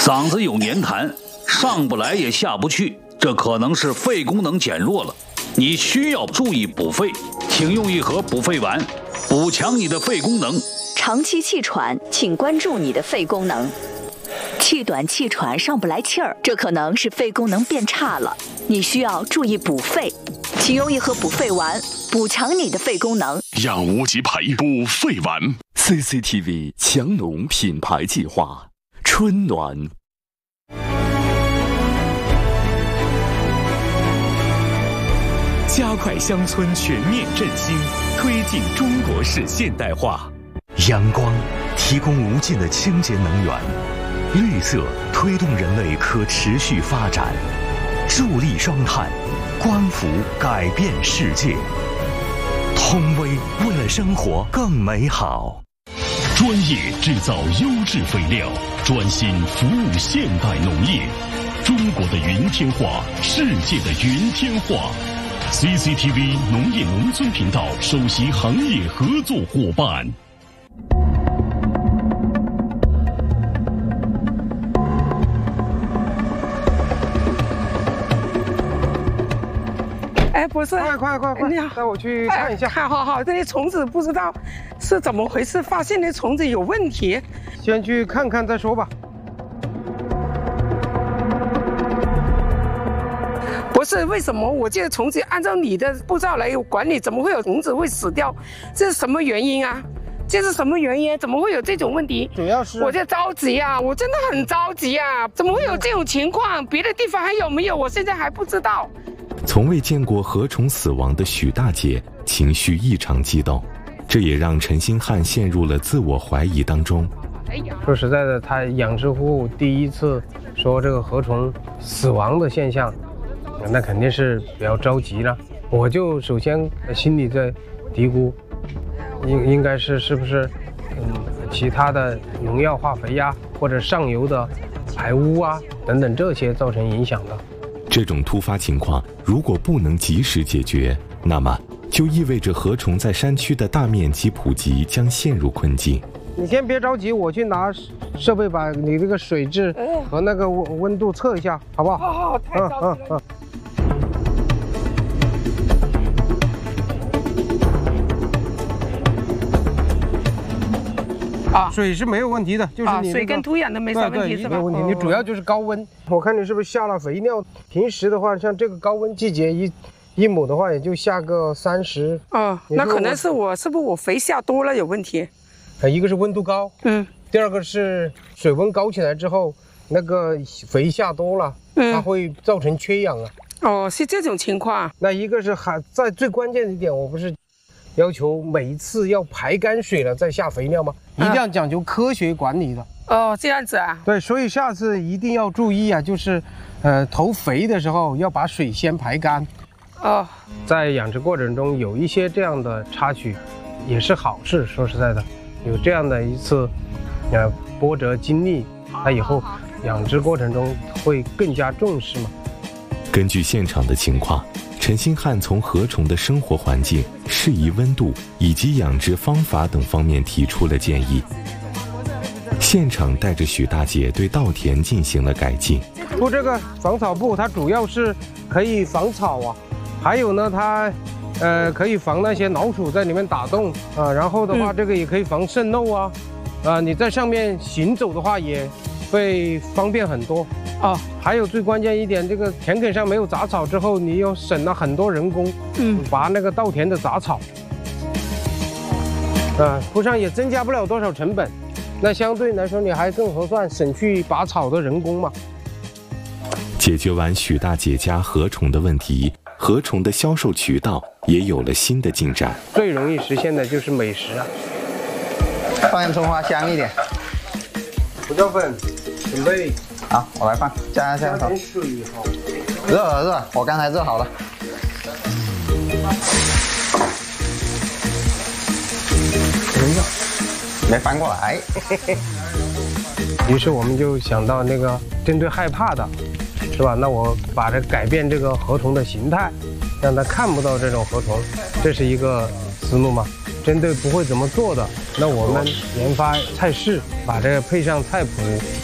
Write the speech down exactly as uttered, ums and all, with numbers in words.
嗓子有黏痰，上不来也下不去，这可能是肺功能减弱了。你需要注意补肺，请用一盒补肺丸，补强你的肺功能。 长期气喘，请关注你的肺功能。气短气喘上不来气儿，这可能是肺功能变差了，你需要注意补肺，请用一盒补肺丸，补强你的肺功能。 养无极培补肺丸。 C C T V 强农品牌计划，春暖。加快乡村全面振兴，推进中国式现代化。 阳光提供无尽的清洁能源，绿色推动人类可持续发展，助力双碳，光伏改变世界。通威为了生活更美好。 专业制造优质肥料，专心服务现代农业。中国的云天化，世界的云天化。C C T V 农业农村频道首席行业合作伙伴。 哎，不是， 快快快快， 你好， 带我去看一下。 好好好，这些虫子不知道是怎么回事，发现那虫子有问题， 先去看看再说吧。 不是为什么我这个虫子按照你的步骤来管理，怎么会有虫子会死掉？这是什么原因啊？这是什么原因？怎么会有这种问题？ 主要是我在着急啊，我真的很着急啊！怎么会有这种情况？别的地方还有没有？我现在还不知道。 从未见过禾虫死亡的许大姐情绪异常激动，这也让陈新汉陷入了自我怀疑当中。 说实在的，他养殖户第一次说这个禾虫死亡的现象，那肯定是比较着急了。我就首先心里在嘀咕，应应该是是不是嗯其他的农药化肥呀，或者上游的排污啊等等这些造成影响的。 这种突发情况如果不能及时解决，那么就意味着禾虫在山区的大面积普及将陷入困境。 你先别着急，我去拿设备把你这个水质和那个温温度测一下，好不好？ 好好好，太着急了。嗯嗯嗯啊，水是没有问题的，就是你、那个啊、水跟土壤都没啥问题，是吧？ 没有问题，你主要就是高温。我看你是不是下了肥料？平时的话，像这个高温季节，一一亩的话也就下个三十。 哦，那可能是我，是不是我肥下多了有问题？ 呃，一个是温度高， 嗯， 第二个是水温高起来之后，那个肥下多了，嗯，它会造成缺氧啊。 哦，是这种情况。 那一个是还在最关键的一点，我不是要求每一次要排干水了再下肥料吗？一定要讲究科学管理的。 哦，这样子啊。 对，所以下次一定要注意啊，就是，呃，投肥的时候要把水先排干。 哦， 在养殖过程中有一些这样的插曲，也是好事。说实在的，有这样的一次，呃，波折经历，它以后养殖过程中会更加重视嘛。 根据现场的情况，陈新汉从禾虫的生活环境、适宜温度以及养殖方法等方面提出了建议。现场带着许大姐对稻田进行了改进。 铺这个防草布，它主要是可以防草啊，还有呢，它呃可以防那些老鼠在里面打洞啊。然后的话，嗯、这个也可以防渗漏啊。啊，你在上面行走的话也会方便很多。哦，还有最关键一点，这个田埂上没有杂草之后，你又省了很多人工，嗯，拔那个稻田的杂草，啊，铺上也增加不了多少成本，那相对来说你还更合算，省去拔草的人工嘛。 解决完许大姐家禾虫的问题，禾虫的销售渠道也有了新的进展。 最容易实现的就是美食啊， 放点葱花香一点， 胡椒粉准备。 好，我来放，加加点水哈。热了热了，我刚才热好了。没翻过来。 于是我们就想到那个针对害怕的，是吧？那我把这改变这个禾虫的形态，让它看不到这种禾虫，这是一个思路嘛。针对不会怎么做的，那我们研发菜式，把这个配上菜谱。